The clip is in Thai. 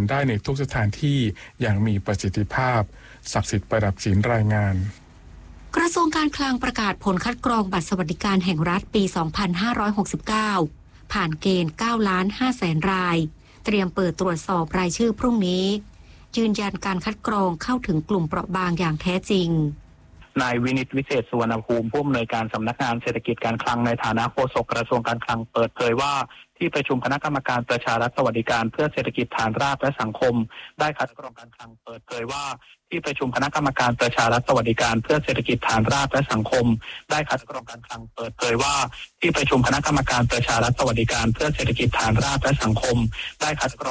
ได้ในทุกสถานที่อย่างมีประสิทธิภาพศักดิ์สิทธิ์ประดับศิลป์รายงานกระทรวงการคลังประกาศผลคัดกรองบัตรสวัสดิการแห่งรัฐปี 2569 ผ่านเกณฑ์ 9,500,000 รายเตรียมเปิดตรวจสอบรายชื่อพรุ่งนี้ยืนยันการคัดกรองเข้าถึงกลุ่มเปราะบางอย่างแท้จริงนายวินิตวิเศษสุวรรณภูมิผู้อำนวยการสำนักงานเศรษฐกิจการคลังในฐานะโฆษกกระทรวงการคลังเปิดเผยว่าที่ประชุมคณะกรรมการประชารัฐสวัสดิการเพื่อเศรษฐกิจฐานรากและสังคมได้คัดกรองการคลังเปิดเผยว่าที่ประชุมคณะกรรมการประชารัฐสวัสดิการเพื่อเศรษฐกิจฐานรากและสังคมได้คัดกรองการคลังเปิดเผยว่าที่ประชุมคณะกรรมการประชารัฐสวัสดิการเพื่อเศรษฐกิจฐานรากและสังคมได้คัดกรอง